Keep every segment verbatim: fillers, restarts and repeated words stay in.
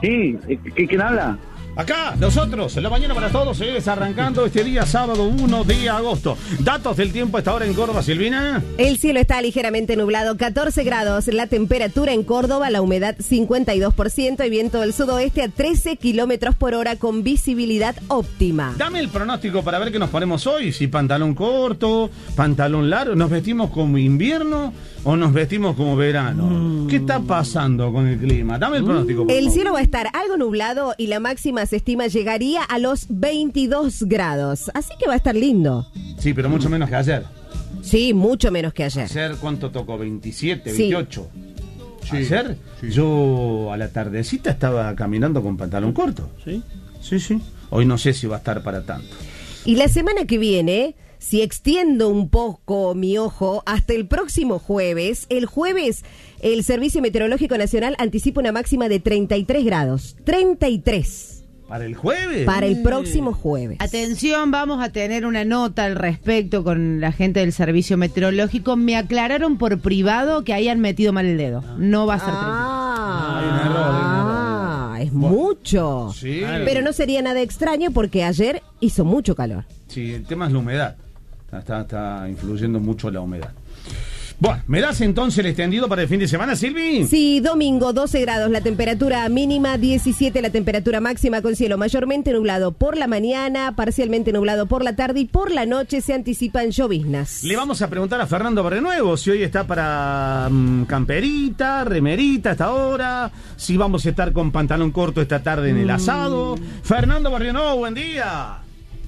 Sí, ¿quién habla? Acá, nosotros, en la mañana para todos, es arrancando este día sábado uno de agosto. Datos del tiempo a esta hora en Córdoba, Silvina. El cielo está ligeramente nublado, catorce grados, la temperatura en Córdoba, la humedad cincuenta y dos por ciento y viento del sudoeste a trece kilómetros por hora con visibilidad óptima. Dame el pronóstico para ver qué nos ponemos hoy, si pantalón corto, pantalón largo, ¿nos vestimos como invierno o nos vestimos como verano? Mm. ¿Qué está pasando con el clima? Dame el pronóstico. El cielo va a estar algo nublado y la máxima se estima llegaría a los veintidós grados. Así que va a estar lindo. Sí, pero mucho menos que ayer. Sí, mucho menos que ayer. ¿Ayer cuánto tocó? ¿veintisiete, sí. veintiocho? Sí. ¿Ayer? Sí. Yo a la tardecita estaba caminando con pantalón corto. ¿Sí? Sí, sí. Hoy no sé si va a estar para tanto. Y la semana que viene, si extiendo un poco mi ojo hasta el próximo jueves, el jueves el Servicio Meteorológico Nacional anticipa una máxima de treinta y tres grados. treinta y tres. ¿Para el jueves? Para el próximo jueves. Atención, vamos a tener una nota al respecto con la gente del Servicio Meteorológico. Me aclararon por privado que hayan metido mal el dedo. No va a ser treinta y tres. Ah, Hay un error, hay un error. Ah, es bueno, mucho. Sí. Pero no sería nada extraño porque ayer hizo mucho calor. Sí, el tema es la humedad. Está, está influyendo mucho la humedad. Bueno, ¿me das entonces el extendido para el fin de semana, Silvi? Sí, domingo doce grados, la temperatura mínima diecisiete, la temperatura máxima con cielo mayormente nublado por la mañana, parcialmente nublado por la tarde y por la noche se anticipan lloviznas. Le vamos a preguntar a Fernando Barrenuevo si hoy está para um, camperita, remerita a esta hora, si vamos a estar con pantalón corto esta tarde en el asado. Mm. Fernando Barrenuevo, buen día.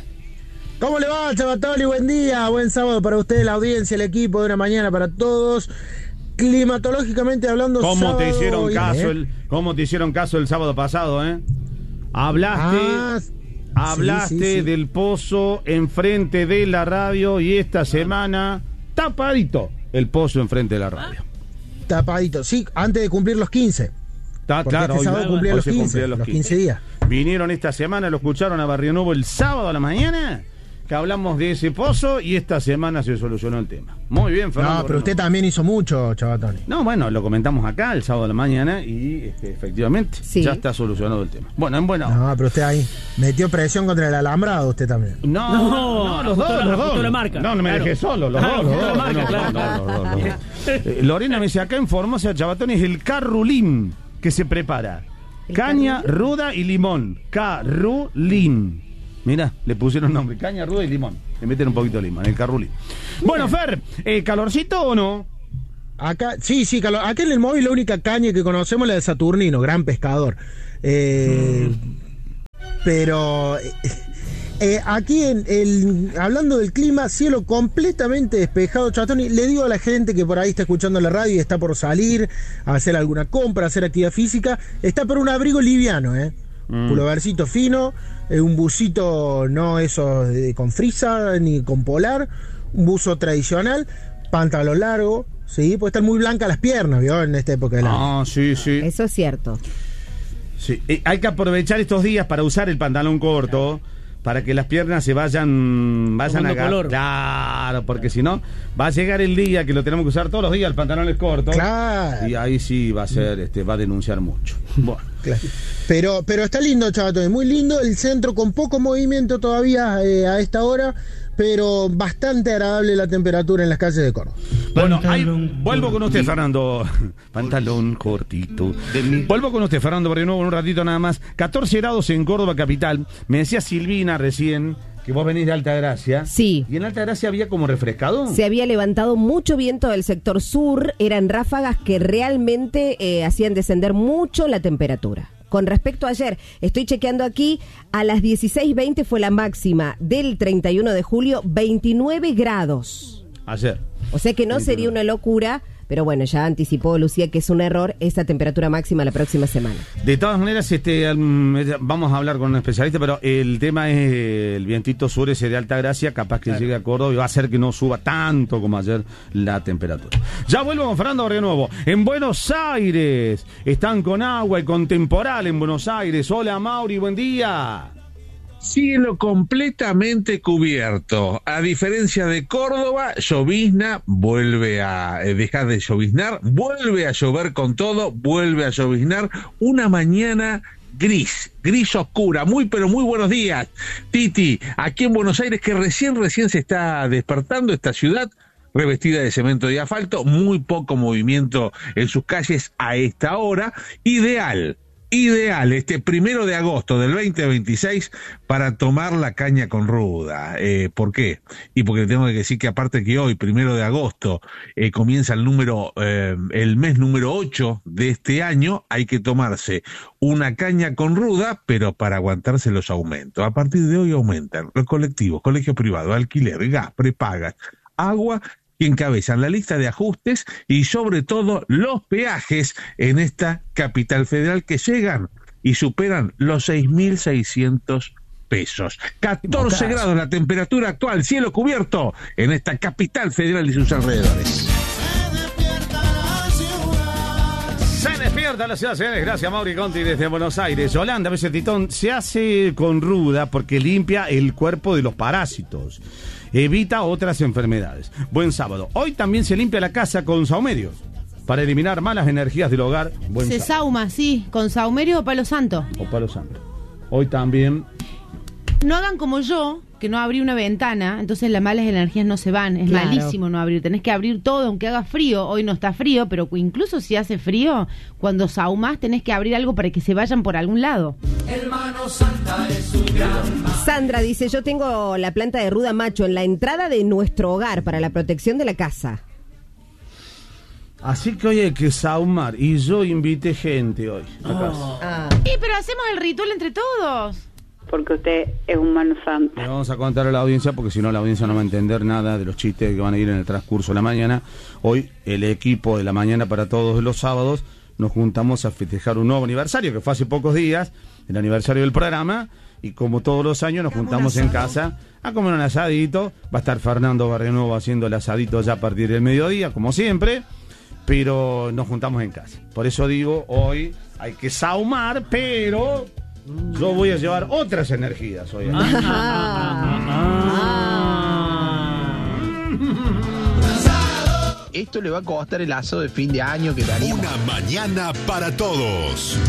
¿Cómo le va, Chabatoli? Buen día, buen sábado para ustedes, la audiencia, el equipo, de una mañana para todos. Climatológicamente hablando, ¿Cómo sábado, te hicieron caso ¿eh? el ¿Cómo te hicieron caso el sábado pasado, eh? Hablaste, ah, hablaste sí, sí, sí. del pozo enfrente de la radio y esta semana tapadito el pozo enfrente de la radio. Tapadito, sí, antes de cumplir los quince. Está Porque claro, este hoy, sábado cumplía hoy los se quince, cumplían los los quince días. Vinieron esta semana, lo escucharon a Barrionuevo el sábado a la mañana, que hablamos de ese pozo y esta semana se solucionó el tema. Muy bien, Fernando. No, pero usted también hizo mucho, Chabatoni. No, bueno, lo comentamos acá el sábado de la mañana y este, efectivamente sí. ya está solucionado el tema. Bueno, en buena hora. No, pero usted ahí metió presión contra el alambrado, usted también. No, No, no, los dos, la, los dos. la marca. No, no me claro. dejé solo, los Ah, dos. Los la dos. marca, No, claro. no, no, no, no, no. Eh, Lorena me dice, acá en Formosa, Chabatón, es el carrulín que se prepara. ¿El Caña, carrulín? ruda y limón. Carrulín. Mira, le pusieron nombre, caña, ruda y limón. Le meten un poquito de limón, el carrulín. Bueno, Fer, eh, ¿calorcito o no? Acá, sí, sí, calor. Acá en el móvil la única caña que conocemos es la de Saturnino, gran pescador. Eh, mm. Pero eh, eh, aquí, en el, hablando del clima, cielo completamente despejado, Chatoni. Le digo a la gente que por ahí está escuchando la radio y está por salir a hacer alguna compra, a hacer actividad física, está por un abrigo liviano, ¿eh? Mm. Pulovercito fino, eh, un busito no eso de, con frisa ni con polar, un buzo tradicional, pantalón largo, sí, puede estar muy blancas las piernas, ¿vio? En esta época del año. Ah, sí, sí. Eso es cierto. Sí, eh, hay que aprovechar estos días para usar el pantalón corto, para que las piernas se vayan vayan a color. Claro, porque si no va a llegar el día que lo tenemos que usar todos los días, el pantalón es corto. Claro. Y ahí sí va a ser, este, va a denunciar mucho. Bueno. Claro. Pero, pero está lindo, Chabatón, muy lindo. El centro con poco movimiento todavía eh, a esta hora, pero bastante agradable la temperatura en las calles de Córdoba. Bueno, ahí, vuelvo con usted, Fernando. Pantalón cortito. Vuelvo con usted, Fernando Barrionuevo, en un ratito nada más. catorce grados en Córdoba capital. Me decía Silvina recién que vos venís de Altagracia. Sí. ¿Y en Altagracia había como refrescado? Se había levantado mucho viento del sector sur, eran ráfagas que realmente eh, hacían descender mucho la temperatura. Con respecto a ayer, estoy chequeando aquí, a las dieciséis veinte fue la máxima del treinta y uno de julio, veintinueve grados. Ayer. O sea que no sería una locura, pero bueno, ya anticipó Lucía que es un error esa temperatura máxima la próxima semana. De todas maneras, este, um, vamos a hablar con un especialista, pero el tema es el vientito sur ese de Altagracia, capaz que claro. llegue a Córdoba y va a hacer que no suba tanto como ayer la temperatura. Ya vuelvo con Fernando Barrionuevo. En Buenos Aires, están con agua y con temporal en Buenos Aires. Hola, Mauri, buen día. Cielo completamente cubierto. A diferencia de Córdoba, llovizna, vuelve a eh, dejar de lloviznar, vuelve a llover con todo, vuelve a lloviznar. Una mañana gris, gris oscura. Muy, pero muy buenos días, Titi. Aquí en Buenos Aires, que recién, recién se está despertando esta ciudad, revestida de cemento y asfalto, muy poco movimiento en sus calles a esta hora. Ideal, ideal, este primero de agosto del veinte veintiséis para tomar la caña con ruda. Eh, ¿Por qué? Y porque tengo que decir que aparte que hoy, primero de agosto, eh, comienza el número, eh, el mes número ocho de este año, hay que tomarse una caña con ruda, pero para aguantarse los aumentos. A partir de hoy aumentan los colectivos, colegio privado, alquiler, gas, prepagas, agua, que encabezan la lista de ajustes y sobre todo los peajes en esta capital federal que llegan y superan los seis mil seiscientos pesos. catorce grados la temperatura actual, cielo cubierto en esta capital federal y sus alrededores. Se despierta la ciudad, señores. Gracias, Mauri Conti, desde Buenos Aires. Yolanda, ese titón, se hace con ruda porque limpia el cuerpo de los parásitos. Evita otras enfermedades. Buen sábado. Hoy también se limpia la casa con saumerios para eliminar malas energías del hogar. Buen se sábado. sauma, sí, con saumerio o palo santo. O palo santo. Hoy también. No hagan como yo, que no abrí una ventana, entonces las malas energías no se van. Es Claro. malísimo no abrir. Tenés que abrir todo, aunque haga frío. Hoy no está frío, pero incluso si hace frío, cuando saumás tenés que abrir algo para que se vayan por algún lado. Sandra dice, yo tengo la planta de ruda macho en la entrada de nuestro hogar para la protección de la casa. Así que hoy hay que saumar. Y yo invité gente hoy a casa. Ah. Sí, pero hacemos el ritual entre todos. Porque usted es un mano santo. Le vamos a contar a la audiencia, porque si no la audiencia no va a entender nada de los chistes que van a ir en el transcurso de la mañana. Hoy el equipo de la mañana para todos los sábados nos juntamos a festejar un nuevo aniversario, que fue hace pocos días, el aniversario del programa, y como todos los años nos juntamos en casa a comer un asadito. Va a estar Fernando Barrionuevo haciendo el asadito ya a partir del mediodía, como siempre, pero nos juntamos en casa. Por eso digo, hoy hay que saumar, pero yo voy a llevar otras energías hoy. Esto le va a costar el asado de fin de año que daríamos. Una mañana para todos.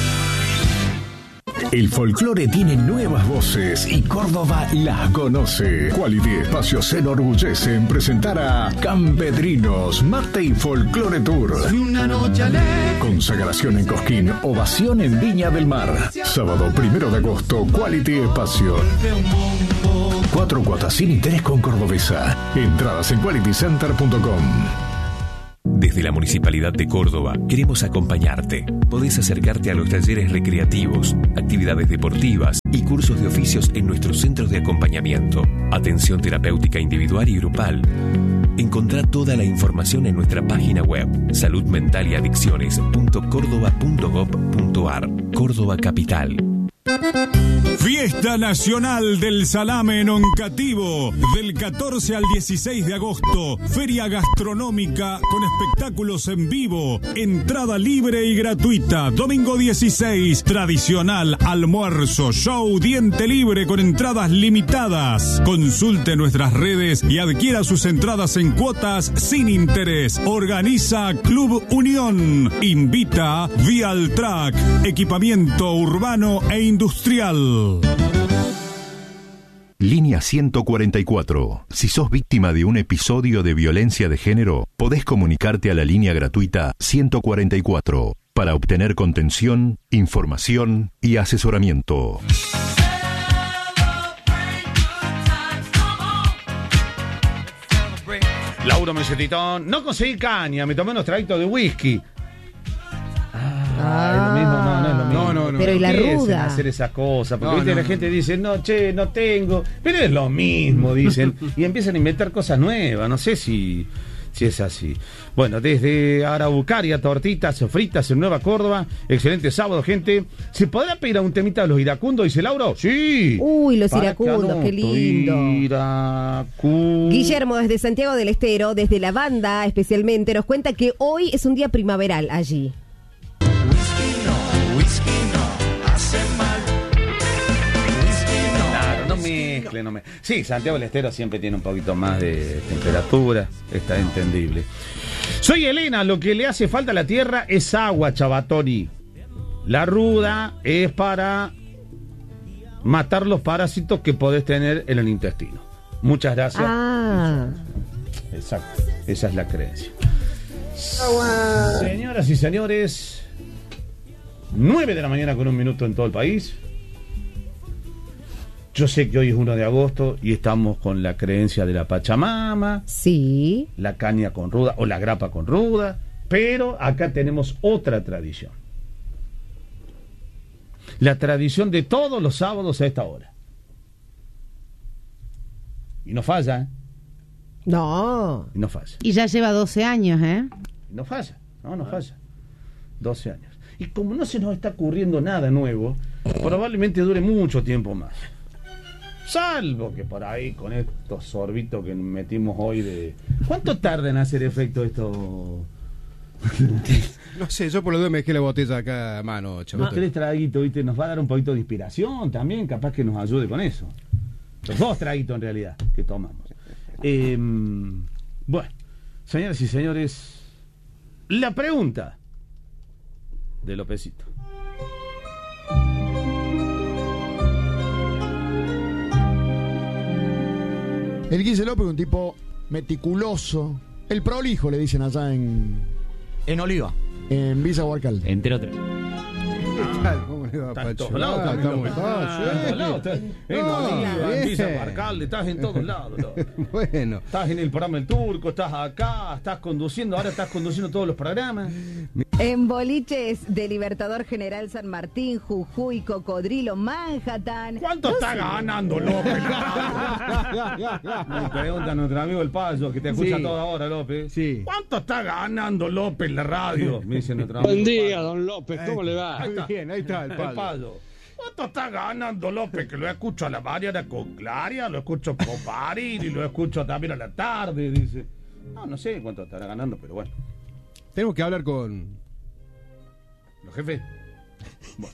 El folclore tiene nuevas voces y Córdoba las conoce. Quality Espacio se enorgullece en presentar a Campedrinos, Mate y Folclore Tour. Consagración en Cosquín, ovación en Viña del Mar. Sábado primero de agosto, Quality Espacio. Cuatro cuotas sin interés con Cordobesa. Entradas en quality center punto com. Desde la Municipalidad de Córdoba queremos acompañarte. Podés acercarte a los talleres recreativos, actividades deportivas y cursos de oficios en nuestros centros de acompañamiento. Atención terapéutica individual y grupal. Encontrá toda la información en nuestra página web salud mental y adicciones punto córdoba punto gob punto ar. Córdoba Capital. Fiesta Nacional del Salame en Oncativo, del catorce al dieciséis de agosto. Feria gastronómica con espectáculos en vivo. Entrada libre y gratuita. Domingo dieciséis, tradicional almuerzo, show, diente libre con entradas limitadas. Consulte nuestras redes y adquiera sus entradas en cuotas sin interés. Organiza Club Unión. Invita Vialtrack, equipamiento urbano e industrial. Línea ciento cuarenta y cuatro. Si sos víctima de un episodio de violencia de género, podés comunicarte a la línea gratuita ciento cuarenta y cuatro para obtener contención, información y asesoramiento. Lauro Mesetitón, no conseguí caña, me tomé unos traguitos de whisky. Ah, es lo mismo, no, no es lo mismo. No, no, no. Pero y la Empiecen ruda. a hacer esas cosas, porque No, viste, no, la no. gente dice, no, che, no tengo, pero es lo mismo, dicen, y empiezan a inventar cosas nuevas, no sé si, si es así. Bueno, desde Araucaria, tortitas fritas en Nueva Córdoba, excelente sábado, gente. ¿Se podrá pedir a un temita de los iracundos, dice Lauro? Sí. Uy, los Para iracundos, que anoto, qué lindo. Iracu- Guillermo desde Santiago del Estero, desde la banda especialmente, nos cuenta que hoy es un día primaveral allí. Claro, no mezcle, no me... Sí, Santiago del Estero siempre tiene un poquito más de temperatura, está entendible. Soy Elena, lo que le hace falta a la tierra es agua, Chavatoni. La ruda es para matar los parásitos que podés tener en el intestino. Muchas gracias. Ah. Exacto, esa es la creencia. Señoras y señores, nueve de la mañana con un minuto en todo el país. Yo sé que hoy es uno de agosto y estamos con la creencia de la Pachamama. Sí. La caña con ruda o la grapa con ruda. Pero acá tenemos otra tradición. La tradición de todos los sábados a esta hora. Y no falla, ¿eh? No. Y no falla. Y ya lleva doce años, ¿eh? Y no falla. No, no falla. doce años. Y como no se nos está ocurriendo nada nuevo, probablemente dure mucho tiempo más. Salvo que por ahí con estos sorbitos que metimos hoy de... ¿Cuánto tarda en hacer efecto esto? No sé, yo por lo menos me dejé la botella acá a mano, chaval. No, tres traguitos, ¿viste? Nos va a dar un poquito de inspiración también, capaz que nos ayude con eso. Los dos traguitos en realidad que tomamos. Eh, bueno, señoras y señores, la pregunta de Lópezito. El Guille López, un tipo meticuloso, el prolijo le dicen allá en En Oliva, en Villa Huarcal. entre otros. ¿Cómo le va, Estás en Pacho? todos lados, Ah, también, estamos López. todos, Ah, sí. en todos lados, estás en Ah, Oliva, en Villa bien. Huarcal, estás en todos lados, López. Bueno, Estás en el programa El Turco, estás acá, estás conduciendo, ahora estás conduciendo todos los programas. En boliches de Libertador General San Martín, Jujuy, Cocodrilo, Manhattan. ¿Cuánto No está sé. ganando López? Me pregunta nuestro amigo el Payo, que te escucha Sí. toda hora, López. Sí. ¿Cuánto está ganando López en la radio? Me dice nuestro amigo. Buen día, Payo. don López, ¿cómo le va? Ahí está. bien, ahí está el El palo. Payo. ¿Cuánto está ganando López? Que lo escucho a la mañana con Claria, lo escucho con París y lo escucho también a la tarde, dice. No, no sé cuánto estará ganando, pero bueno. Tenemos que hablar con... ¿Los jefes? Bueno.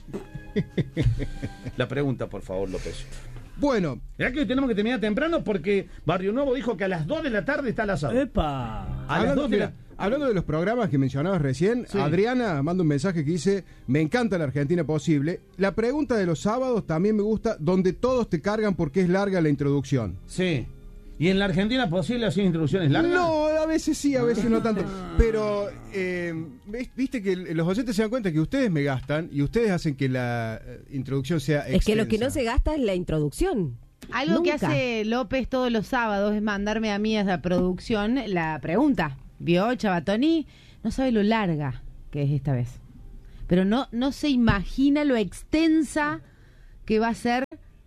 La pregunta, por favor, López. Bueno, Mirá que hoy tenemos que terminar temprano porque Barrio Nuevo dijo que a las dos de la tarde está el asado. ¡Epa! A las hablando, dos de mira, la... hablando de los programas que mencionabas recién, Sí. Adriana manda un mensaje que dice: me encanta la Argentina posible. La pregunta de los sábados también me gusta, donde todos te cargan porque es larga la introducción. Sí. ¿Y en la Argentina posible hacer introducciones largas? No, a veces sí, a veces no tanto. Pero eh, viste que los oyentes se dan cuenta que ustedes me gastan y ustedes hacen que la eh, introducción sea extensa. Es que lo que no se gasta es la introducción. Algo que Nunca. hace López todos los sábados es mandarme a mí a la producción la pregunta. ¿Vio, Chabatoni? No sabe lo larga que es esta vez. Pero no, no se imagina lo extensa que va a ser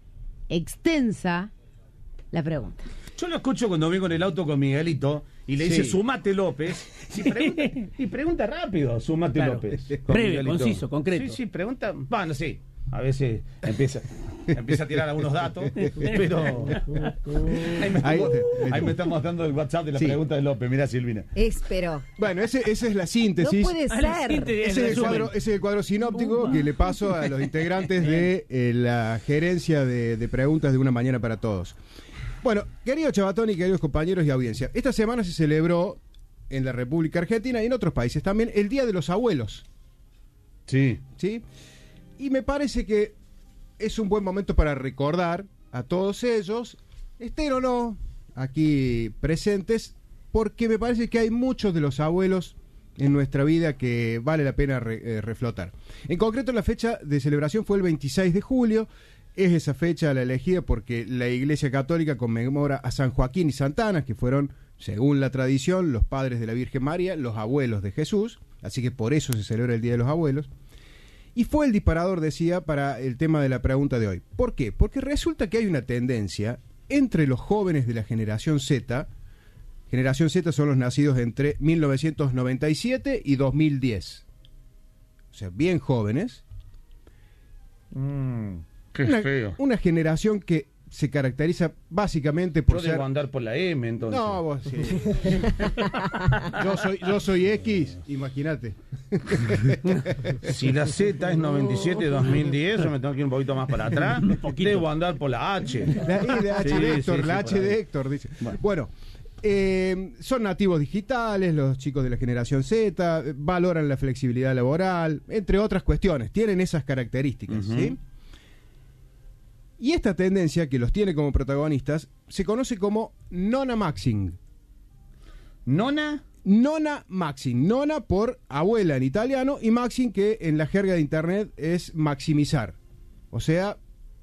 extensa la pregunta. Yo lo escucho cuando vengo en el auto con Miguelito y le dice, Sí. sumate López. Y pregunta, y pregunta rápido, sumate Claro. López. con Breve, Miguelito. conciso, concreto. Sí, sí, pregunta. Bueno, sí. A veces empieza, empieza a tirar algunos datos, pero ahí me, estamos, Ahí- ahí me estamos dando el WhatsApp de la Sí. pregunta de López. Mirá, Silvina. Es, pero Bueno, ese, esa es la no síntesis. puede Ah, la ser. síntesis, Ese es, el resumen. cuadro, ese es el cuadro sinóptico que le paso a los integrantes de eh, la gerencia de, de preguntas de Una Mañana para Todos. Bueno, querido Chabatoni, queridos compañeros y audiencia, esta semana se celebró en la República Argentina y en otros países también el Día de los Abuelos. Sí. ¿Sí? Y me parece que es un buen momento para recordar a todos ellos, estén o no aquí presentes, porque me parece que hay muchos de los abuelos en nuestra vida que vale la pena re- eh, reflotar. En concreto, la fecha de celebración fue el veintiséis de julio. Es esa fecha la elegida porque la Iglesia Católica conmemora a San Joaquín y Santa Ana, que fueron, según la tradición, los padres de la Virgen María, los abuelos de Jesús, así que por eso se celebra el Día de los Abuelos. Y fue el disparador, decía, para el tema de la pregunta de hoy. ¿Por qué? Porque resulta que hay una tendencia entre los jóvenes de la generación Z. Generación Z son los nacidos entre mil novecientos noventa y siete y dos mil diez. O sea, bien jóvenes. Mm, qué una, feo. una generación que se caracteriza básicamente por Yo ser... debo andar por la M, entonces. No, vos sí. yo, soy, yo soy X, imagínate. Si la Z es noventa y siete dos mil diez, yo me tengo que ir un poquito más para atrás. Debo andar por la H. La I de H Sí, de Héctor, sí, sí, la por H ahí. de Héctor, dice. Bueno, Eh, son nativos digitales, los chicos de la generación Z, eh, valoran la flexibilidad laboral, entre otras cuestiones, tienen esas características, Uh-huh. ¿sí? Y esta tendencia que los tiene como protagonistas se conoce como nona maxing. ¿Nona? Nona maxing. Nona por abuela en italiano y maxing, que en la jerga de internet es maximizar. O sea,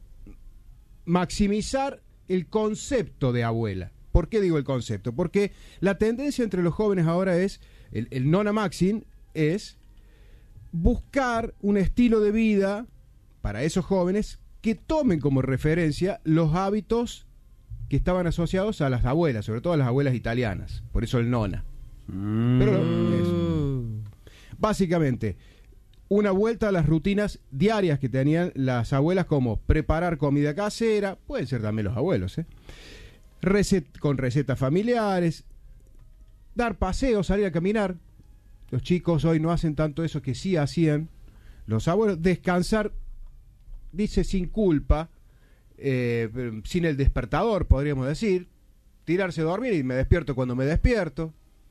maximizar el concepto de abuela. ¿Por qué digo el concepto? Porque la tendencia entre los jóvenes ahora es, el, el nona maxing es buscar un estilo de vida para esos jóvenes que tomen como referencia los hábitos que estaban asociados a las abuelas, sobre todo a las abuelas italianas. Por eso el nona. Mm. Pero es, básicamente, una vuelta a las rutinas diarias que tenían las abuelas, como preparar comida casera, pueden ser también los abuelos, ¿eh? Recet- con recetas familiares, dar paseos, salir a caminar. Los chicos hoy no hacen tanto eso que sí hacían los abuelos. Descansar, dice, sin culpa, eh, sin el despertador, podríamos decir. Tirarse a dormir y me despierto cuando me despierto.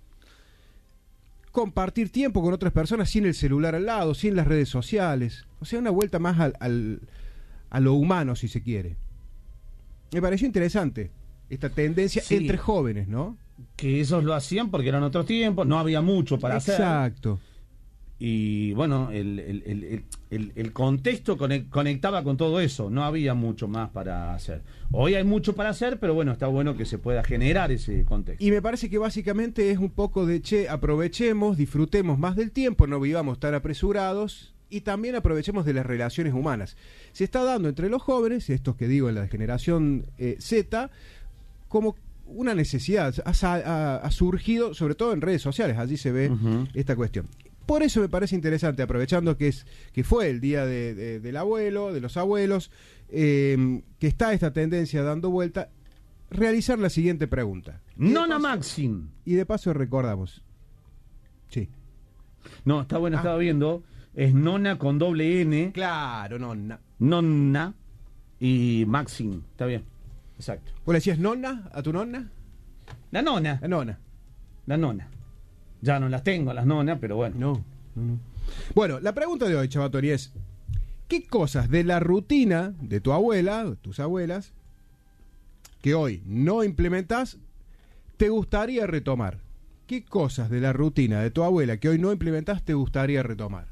Compartir tiempo con otras personas sin el celular al lado, sin las redes sociales. O sea, una vuelta más al, al, a lo humano, si se quiere. Me pareció interesante esta tendencia Sí. entre jóvenes, ¿no? Que ellos lo hacían porque eran otros tiempos, no había mucho para hacer. Exacto. Y bueno, el, el, el, el, el, el contexto conec- conectaba con todo eso, no había mucho más para hacer. Hoy hay mucho para hacer, pero bueno, está bueno que se pueda generar ese contexto. Y me parece que básicamente es un poco de, che, aprovechemos, disfrutemos más del tiempo, no vivamos tan apresurados y también aprovechemos de las relaciones humanas. Se está dando entre los jóvenes, estos que digo en la generación eh, Z, como una necesidad, ha, ha, ha surgido sobre todo en redes sociales, allí se ve uh-huh. esta cuestión. Por eso me parece interesante, aprovechando que es que fue el día de, de, del abuelo, de los abuelos, eh, que está esta tendencia dando vuelta, realizar la siguiente pregunta. Nona Maxim. Y de paso recordamos. Sí. No, está bueno, ah. estaba viendo. Es nona con doble N. Claro, nonna. Nonna y Maxim. Está bien. Exacto. ¿Vos le decías nonna a tu nonna? La nona. La nona. La nona. Ya no las tengo, las nonas, pero bueno. No, no, no. Bueno, la pregunta de hoy, Chavatori, es: ¿qué cosas de la rutina de tu abuela, de tus abuelas, que hoy no implementás, te gustaría retomar? ¿Qué cosas de la rutina de tu abuela que hoy no implementás te gustaría retomar?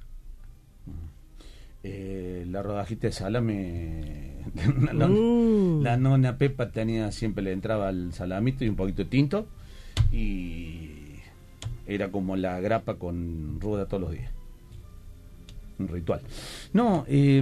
Eh, la rodajita de salame. la, uh. la nona Pepa tenía, siempre le entraba el salamito y un poquito de tinto. Y era como la grapa con ruda todos los días. Un ritual. No, eh...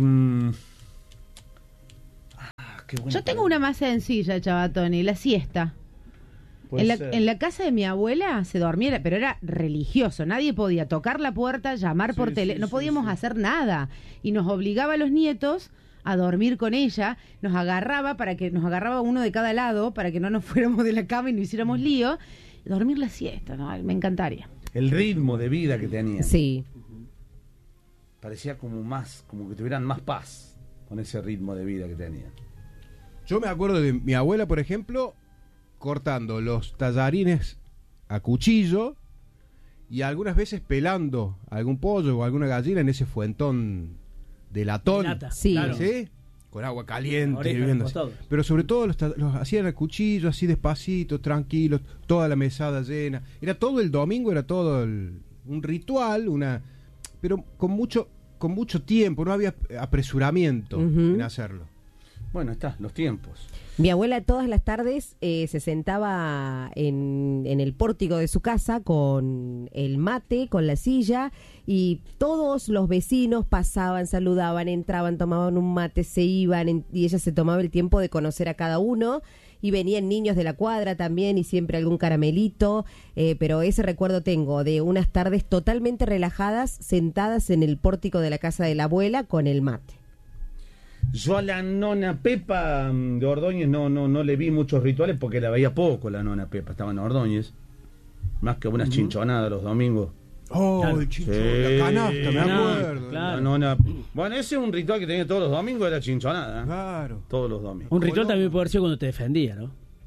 ah, qué buena Yo tengo una más sencilla, Chavatoni, la siesta. En la, en la casa de mi abuela se dormía, pero era religioso. Nadie podía tocar la puerta, llamar sí, por teléfono, sí, no podíamos sí, sí. hacer nada. Y nos obligaba a los nietos a dormir con ella. Nos agarraba para que nos agarraba uno de cada lado para que no nos fuéramos de la cama y no hiciéramos lío. Dormir la siesta, ¿no? Me encantaría. El ritmo de vida que tenían. Sí. Parecía como más, como que tuvieran más paz con ese ritmo de vida que tenían. Yo me acuerdo de mi abuela, por ejemplo, cortando los tallarines a cuchillo y algunas veces pelando algún pollo o alguna gallina en ese fuentón de latón. Lata, sí. Claro. ¿Sí? Con agua caliente, hirviendo. Pero sobre todo los, los hacían a cuchillo, así despacito, tranquilos, toda la mesada llena. Era todo el domingo, era todo el, un ritual, una pero con mucho con mucho tiempo, no había apresuramiento uh-huh. en hacerlo. Bueno, está, los tiempos. Mi abuela todas las tardes eh, se sentaba en, en el pórtico de su casa con el mate, con la silla, y todos los vecinos pasaban, saludaban, entraban, tomaban un mate, se iban, en, y ella se tomaba el tiempo de conocer a cada uno, y venían niños de la cuadra también, y siempre algún caramelito, eh, pero ese recuerdo tengo de unas tardes totalmente relajadas, sentadas en el pórtico de la casa de la abuela con el mate. Yo a la nona Pepa de Ordóñez no no no le vi muchos rituales porque la veía poco la nona Pepa, estaba en Ordóñez, más que unas uh-huh. chinchonadas los domingos. Oh, claro. el chinchón, sí, la canasta, me acuerdo. Claro. La nona... Bueno, ese es un ritual que tenía todos los domingos, era chinchonada. ¿eh? Claro. Todos los domingos. Un ritual también puede haber sido cuando te defendía, ¿no?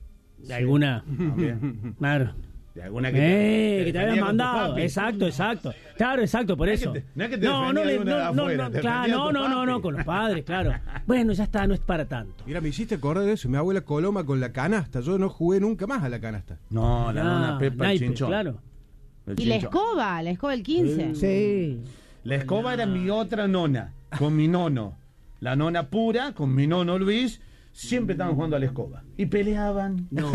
De alguna. También. Claro. De alguna que eh, te, que te habían mandado. Exacto, exacto. Claro, exacto, por no eso. Es te, no es que te no, no, le, no, de no, afuera, no, claro, no, no, no, no, con los padres, claro. Bueno, ya está, no es para tanto. Mira, me hiciste acordar de eso. Mi abuela Coloma con la canasta. Yo no jugué nunca más a la canasta. No, la Ah, nona Pepa, el naipe, chinchón. claro. El Y la chinchón. escoba, la escoba del quince. Sí. La escoba era mi otra nona, con mi nono. La nona pura, con mi nono Luis, siempre estaban jugando a la escoba. Y peleaban. No.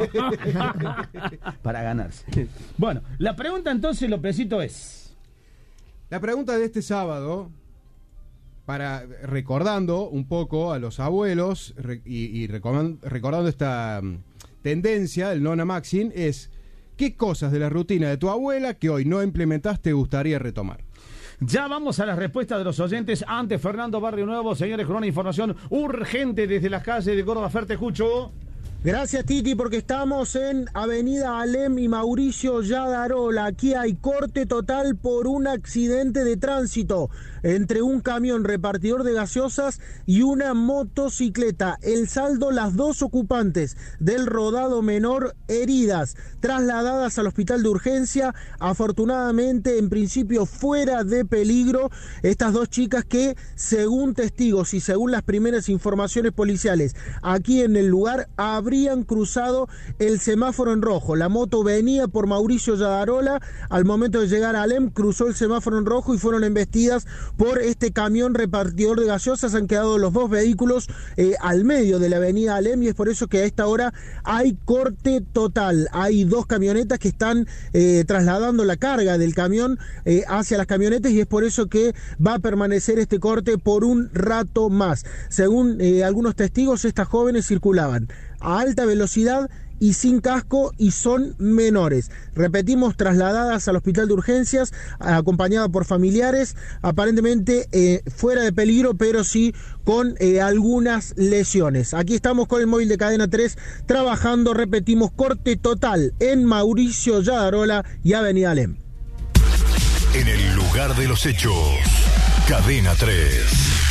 Para ganarse. Bueno, la pregunta entonces, Lopecito, es... La pregunta de este sábado, para recordando un poco a los abuelos re, y, y recordando, recordando esta um, tendencia, el nona Maxim, es ¿qué cosas de la rutina de tu abuela que hoy no implementaste te gustaría retomar? Ya vamos a las respuestas de los oyentes. Antes, Fernando Barrio Nuevo, señores, con una información urgente desde las calles de Córdoba. Fer, te escucho. Gracias, Titi, porque estamos en Avenida Alem y Mauricio Yadarola. Aquí hay corte total por un accidente de tránsito entre un camión repartidor de gaseosas y una motocicleta. El saldo, las dos ocupantes del rodado menor heridas, trasladadas al hospital de urgencia, afortunadamente en principio fuera de peligro. Estas dos chicas que, según testigos y según las primeras informaciones policiales, aquí en el lugar habrían cruzado el semáforo en rojo. La moto venía por Mauricio Yadarola, al momento de llegar a Alem cruzó el semáforo en rojo y fueron embestidas por este camión repartidor de gaseosas. Han quedado los dos vehículos eh, al medio de la avenida Alem y es por eso que a esta hora hay corte total. Hay dos camionetas que están eh, trasladando la carga del camión eh, hacia las camionetas y es por eso que va a permanecer este corte por un rato más. Según eh, algunos testigos, estas jóvenes circulaban a alta velocidad y sin casco y son menores. Repetimos, trasladadas al hospital de urgencias, acompañadas por familiares, aparentemente eh, fuera de peligro, pero sí con eh, algunas lesiones. Aquí estamos con el móvil de Cadena tres trabajando, repetimos, corte total en Mauricio Yadarola y Avenida Alem. En el lugar de los hechos, Cadena tres.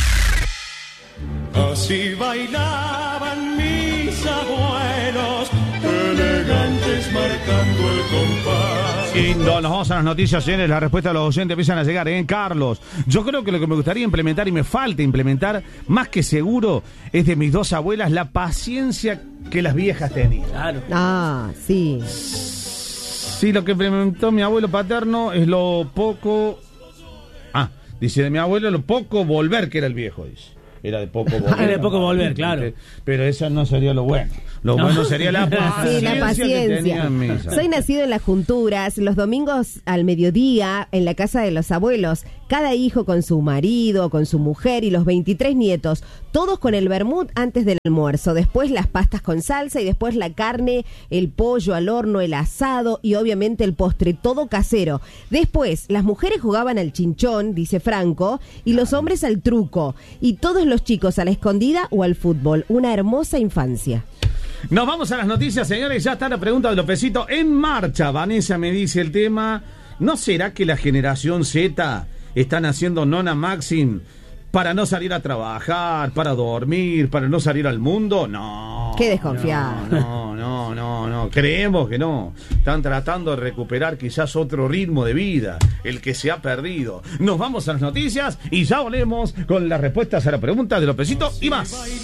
Así bailaban mis abuelos, elegantes marcando el compás. Y no, nos vamos a las noticias, señores. La respuesta de los oyentes empiezan a llegar, ¿eh? Carlos, yo creo que lo que me gustaría implementar y me falta implementar, más que seguro, es de mis dos abuelas, la paciencia que las viejas tenían. Claro. Ah, sí. Sí, lo que implementó mi abuelo paterno es lo poco... Ah, dice de mi abuelo lo poco volver que era el viejo, dice. Era de poco volver. Era de poco volver, claro. Pero eso no sería lo bueno. Lo no. bueno sería la paciencia. Sí, la paciencia. Soy nacido en las Junturas, los domingos al mediodía en la casa de los abuelos, cada hijo con su marido, con su mujer y los veintitrés nietos, todos con el vermut antes del almuerzo, después las pastas con salsa y después la carne, el pollo al horno, el asado y obviamente el postre, todo casero. Después las mujeres jugaban al chinchón, dice Franco, y los hombres al truco, y todos los chicos a la escondida o al fútbol. Una hermosa infancia. Nos vamos a las noticias, señores. Ya está la pregunta de Lopecito en marcha. Vanessa me dice el tema. ¿No será que la generación Z están haciendo nona Maxim para no salir a trabajar, para dormir, para no salir al mundo? No. Qué desconfiado. No, no, no, no. Creemos que no. Están tratando de recuperar quizás otro ritmo de vida, el que se ha perdido. Nos vamos a las noticias y ya volvemos con las respuestas a la pregunta de Lopecito y más.